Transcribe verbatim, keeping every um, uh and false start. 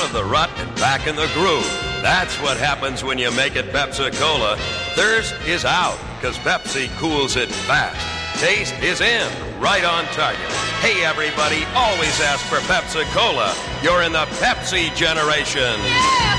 of the rut and back in the groove. That's what happens when you make it Pepsi-Cola. Thirst is out, because Pepsi cools it fast. Taste is in, right on target. Hey, everybody, always ask for Pepsi-Cola. You're in the Pepsi generation. Yeah!